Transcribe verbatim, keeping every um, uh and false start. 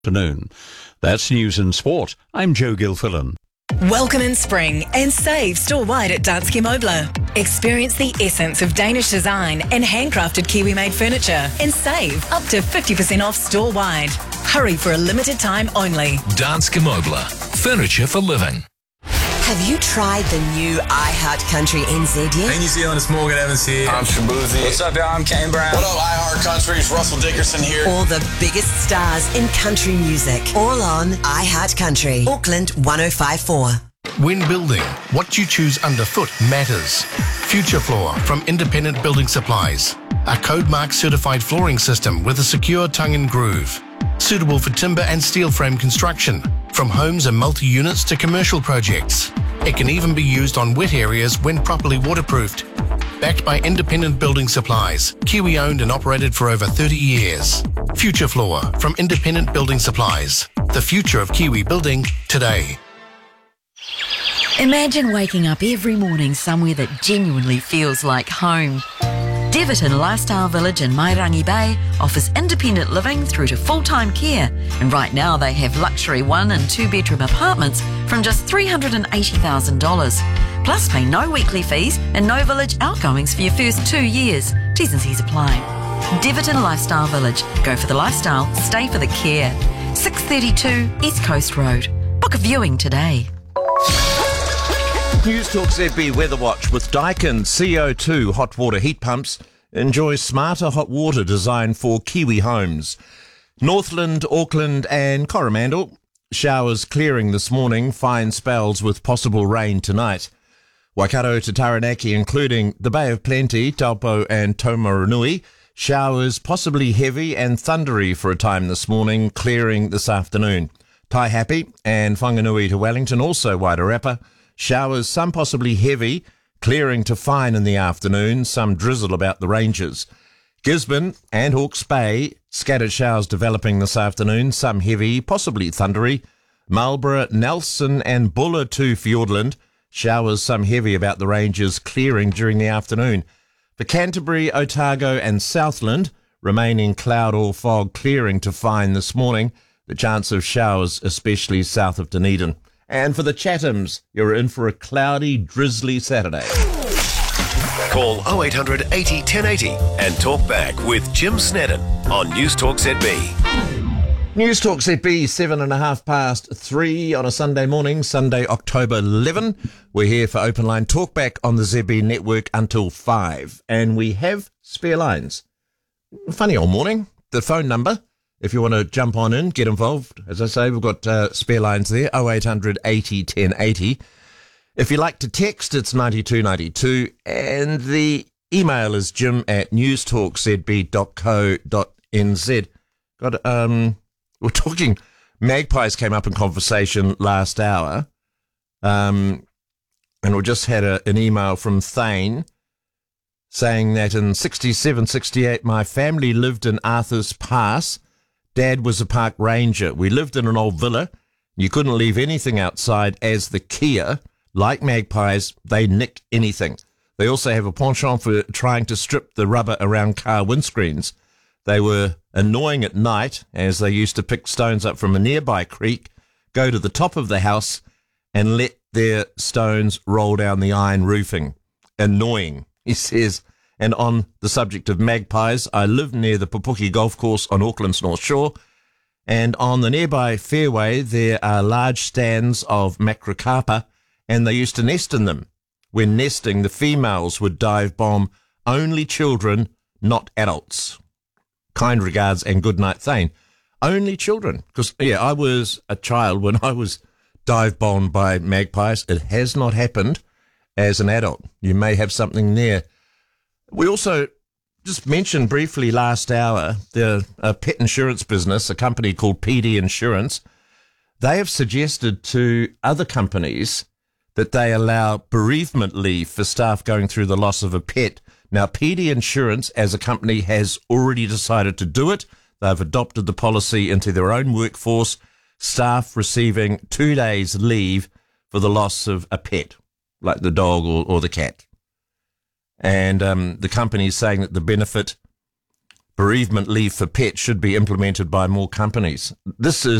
Afternoon. That's News and Sport. I'm Joe Gilfillan. Welcome in spring and save store-wide at Danske Møbler. Experience the essence of Danish design and handcrafted Kiwi-made furniture and save up to fifty percent off store-wide. Hurry for a limited time only. Danske Møbler. Furniture for living. Have you tried the new iHeart Country N Z yet? Hey New Zealand, it's Morgan Evans here. I'm Shabuzi. What's up, y'all? I'm Kane Brown. What up, iHeart Country? It's Russell Dickerson here. All the biggest stars in country music. All on iHeart Country. Auckland one oh five point four. When building, what you choose underfoot matters. Future Floor from Independent Building Supplies. A Code Mark certified flooring system with a secure tongue and groove. Suitable for timber and steel frame construction, from homes and multi-units to commercial projects. It can even be used on wet areas when properly waterproofed. Backed by Independent Building Supplies, Kiwi owned and operated for over thirty years. Future Floor from Independent Building Supplies. The future of Kiwi building today. Imagine waking up every morning somewhere that genuinely feels like home. Deverton Lifestyle Village in Mairangi Bay offers independent living through to full-time care, and right now they have luxury one and two bedroom apartments from just three hundred eighty thousand dollars. Plus pay no weekly fees and no village outgoings for your first two years. T's and C's apply. Deverton Lifestyle Village. Go for the lifestyle, stay for the care. six thirty-two East Coast Road. Book a viewing today. News Talk Z B Weather Watch with Daikin C O two hot water heat pumps. Enjoy smarter hot water designed for Kiwi homes. Northland, Auckland and Coromandel. Showers clearing this morning. Fine spells with possible rain tonight. Waikato to Taranaki, including the Bay of Plenty, Taupo and Taumarunui. Showers possibly heavy and thundery for a time this morning, clearing this afternoon. Taihape and Whanganui to Wellington, also Wairarapa. Showers, some possibly heavy, clearing to fine in the afternoon, some drizzle about the ranges. Gisborne and Hawke's Bay, scattered showers developing this afternoon, some heavy, possibly thundery. Marlborough, Nelson and Buller to Fiordland, showers, some heavy about the ranges, clearing during the afternoon. For Canterbury, Otago and Southland, remaining cloud or fog, clearing to fine this morning. The chance of showers, especially south of Dunedin. And for the Chathams, you're in for a cloudy, drizzly Saturday. Call oh eight hundred eighty ten eighty and talk back with Jim Snedden on News Talk Z B. News Talk Z B, seven and a half past three on a Sunday morning, Sunday, October eleventh. We're here for Open Line Talkback on the Z B network until five. And we have spare lines. Funny old morning. The phone number, if you want to jump on in, get involved. As I say, we've got uh, spare lines there, oh eight hundred eighty ten eighty. If you like to text, it's ninety-two ninety-two. And the email is jim at newstalkzb dot co dot n z. Got, um, we're talking, magpies came up in conversation last hour. Um, and we just had a, an email from Thane saying that in sixty-seven sixty-eight, my family lived in Arthur's Pass. Dad was a park ranger. We lived in an old villa. You couldn't leave anything outside as the Kia. Like magpies, they nick anything. They also have a penchant for trying to strip the rubber around car windscreens. They were annoying at night as they used to pick stones up from a nearby creek, go to the top of the house and let their stones roll down the iron roofing. Annoying, he says. And on the subject of magpies, I live near the Pupuki Golf Course on Auckland's North Shore. And on the nearby fairway, there are large stands of macrocarpa, and they used to nest in them. When nesting, the females would dive bomb only children, not adults. Kind regards and good night, Thane. Only children. Because, yeah, I was a child when I was dive bombed by magpies. It has not happened as an adult. You may have something there. We also just mentioned briefly last hour the uh, pet insurance business, a company called P D Insurance. They have suggested to other companies that they allow bereavement leave for staff going through the loss of a pet. Now, P D Insurance as a company has already decided to do it. They've adopted the policy into their own workforce, staff receiving two days leave for the loss of a pet, like the dog or, or the cat. And um, the company is saying that the benefit bereavement leave for pets should be implemented by more companies. This is